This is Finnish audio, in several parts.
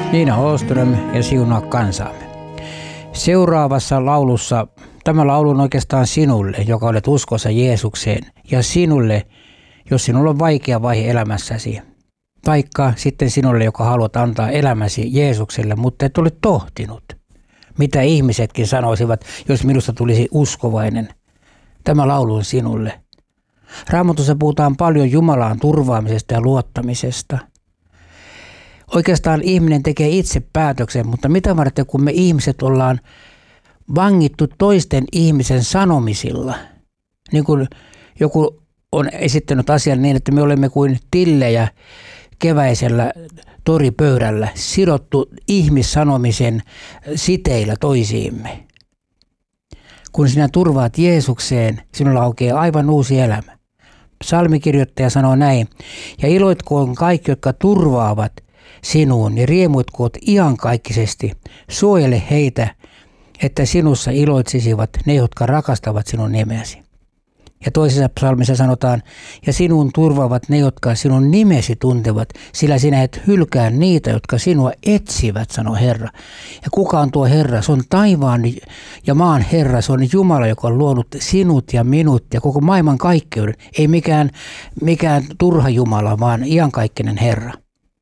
Niina Åström ja siunaa kansaamme. Seuraavassa laulussa, tämä laulu on oikeastaan sinulle, joka olet uskossa Jeesukseen, ja sinulle, jos sinulla on vaikea vaihe elämässäsi. Taikka sitten sinulle, joka haluat antaa elämäsi Jeesukselle, mutta et ole tohtinut. Mitä ihmisetkin sanoisivat, jos minusta tulisi uskovainen. Tämä laulu on sinulle. Raamatussa puhutaan paljon Jumalaan turvaamisesta ja luottamisesta. Oikeastaan ihminen tekee itse päätöksen, mutta mitä varten kun me ihmiset ollaan vangittu toisten ihmisen sanomisilla. Niin kuin joku on esittänyt asian niin, että me olemme kuin tillejä keväisellä toripöydällä, sidottu ihmissanomisen siteillä toisiimme. Kun sinä turvaat Jeesukseen, sinulla aukeaa aivan uusi elämä. Psalmikirjoittaja sanoo näin, ja iloitkoon kaikki, jotka turvaavat sinuun, ja riemuitkoot iankaikkisesti, suojele heitä, että sinussa iloitsisivat ne, jotka rakastavat sinun nimeäsi. Ja toisessa psalmissa sanotaan, ja sinun turvaavat ne, jotka sinun nimesi tuntevat, sillä sinä et hylkää niitä, jotka sinua etsivät, sanoo Herra. Ja kuka on tuo Herra? Se on taivaan ja maan Herra, se on Jumala, joka on luonut sinut ja minut ja koko maailman kaikkeuden. Ei mikään turha Jumala, vaan iankaikkinen Herra.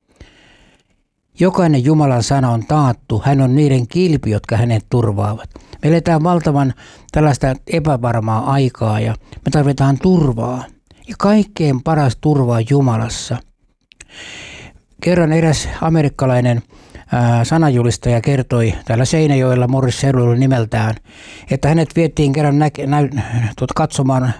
Jokainen Jumalan sana on taattu, hän on niiden kilpi, jotka hänet turvaavat. Me eletään valtavan tällaista epävarmaa aikaa ja me tarvitaan turvaa. Ja kaikkein paras turva on Jumalassa. Kerran eräs amerikkalainen sananjulistaja kertoi täällä Seinäjoella Morris Cerullo nimeltään, että hänet vietiin kerran katsomaan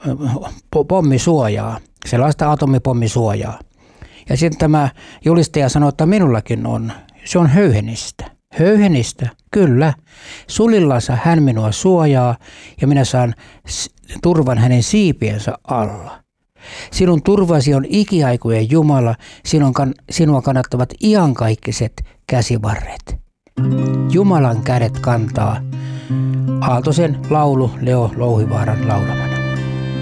pommisuojaa, sellaista atomipommisuojaa. Ja sitten tämä julistaja sanoi, että minullakin on. Se on höyhenistä. Höyhenistä, kyllä. Sulillansa hän minua suojaa ja minä saan turvan hänen siipiensä alla. Sinun turvasi on ikiaikojen Jumala, sinua kannattavat iankaikkiset käsivarret. Jumalan kädet kantaa. Aaltosen laulu Leo Louhivaaran laulama.